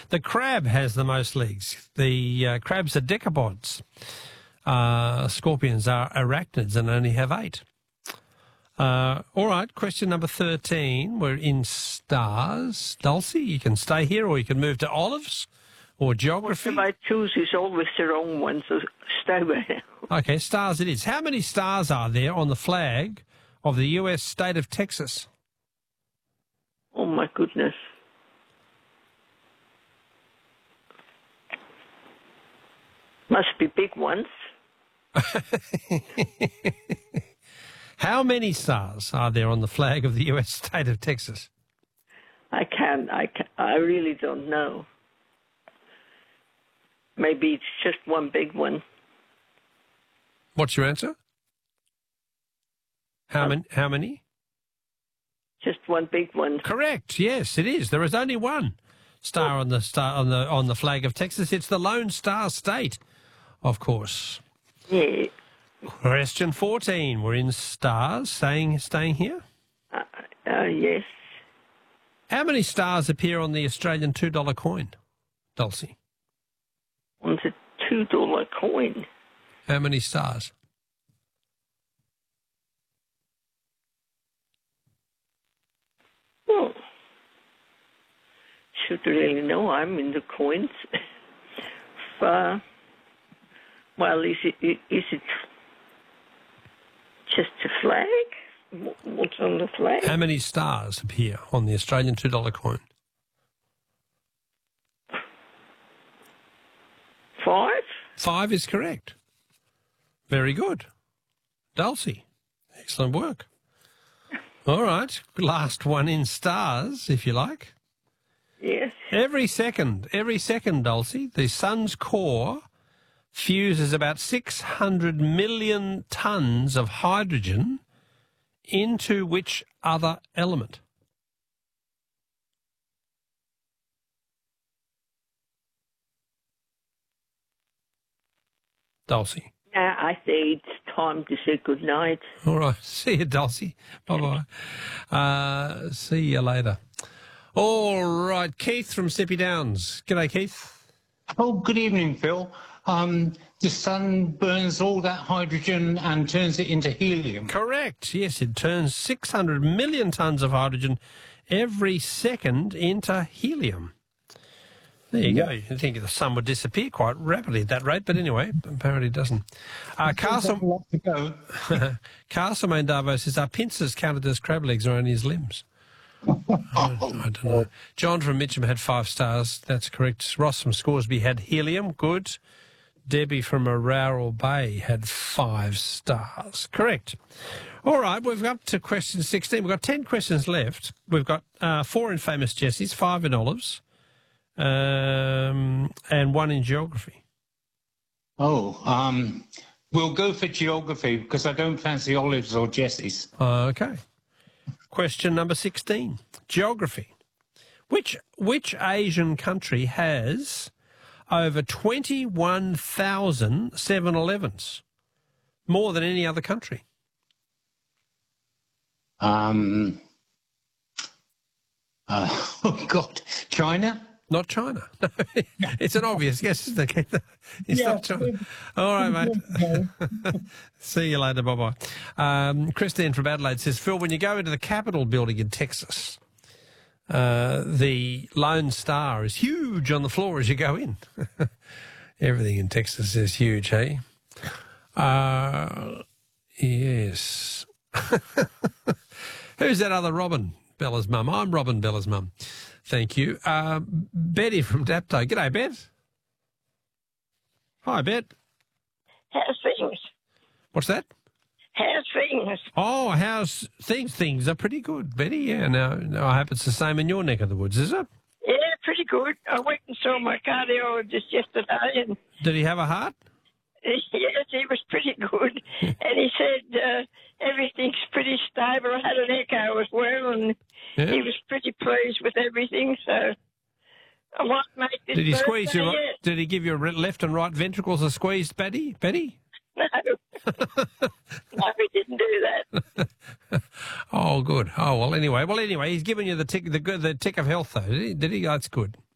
The crab has the most legs. The crabs are decapods. Scorpions are arachnids and only have 8. All right, question number 13. We're in stars. Dulcie, you can stay here or you can move to olives or geography. If I choose, is always the wrong one, so stay there. Okay, stars it is. How many stars are there on the flag of the U.S. state of Texas? Oh, my goodness. Must be big ones. How many stars are there on the flag of the U.S. state of Texas? I really don't know. Maybe it's just one big one. What's your answer? How many? Just one big one. Correct. Yes, it is. There is only one star on the flag of Texas. It's the Lone Star State, of course. Yeah. Question 14. We're in stars. Staying here? Yes. How many stars appear on the Australian $2 coin, Dulcie? On the $2 coin. How many stars? Oh. Should really know. I'm in the coins. Well, is it just a flag? What's on the flag? How many stars appear on the Australian $2 coin? 5? 5 is correct. Very good. Dulcie, excellent work. All right, last one in stars, if you like. Yes. Every second, Dulcie, the sun's core fuses about 600 million tonnes of hydrogen into which other element? Dulcie. I say it's time to say good night. All right. See you, Dulcie. Bye-bye. See you later. All right. Keith from Sippy Downs. G'day, Keith. Oh, good evening, Phil. The sun burns all that hydrogen and turns it into helium. Correct. Yes, it turns 600 million tonnes of hydrogen every second into helium. There you go. You'd think the sun would disappear quite rapidly at that rate, but anyway, apparently it doesn't. Castle Maindavo says, are pincers counted as crab legs or only his limbs? I don't know. John from Mitcham had 5 stars. That's correct. Ross from Scoresby had helium. Good. Debbie from Araral Bay had 5 stars. Correct. All right, we've got to question 16. We've got 10 questions left. We've got 4 in Famous Jessies, 5 in Olives, and 1 in Geography. Oh, we'll go for Geography because I don't fancy Olives or Jessies. Okay. Question number 16. Geography. Which Asian country has over 21,000 7-Elevens? More than any other country. Oh, God. China? Not China. It's an obvious guess, isn't it? It's not China. All right, mate. See you later. Bye-bye. Christine from Adelaide says, Phil, when you go into the Capitol building in Texas, the Lone Star is huge on the floor as you go in. Everything in Texas is huge, hey? Yes. Who's that other Robin? Bella's mum. I'm Robin, Bella's mum. Thank you. Betty from Dapto. G'day, Bet. Hi, Bet. How's things? What's that? How's things? Oh, how's things? Things are pretty good, Betty. Yeah, no, I hope it's the same in your neck of the woods, is it? Yeah, pretty good. I went and saw my cardiologist yesterday, and did he have a heart? Yes, he was pretty good. And he said everything's pretty stable. I had an echo as well, and he was pretty pleased with everything. So I might make this. Did he squeeze your? Did he give your left and right ventricles a squeeze, Betty? No. No, he didn't do that. Oh, good. Oh, well, anyway, he's given you the tick of health, though. Did he? That's good.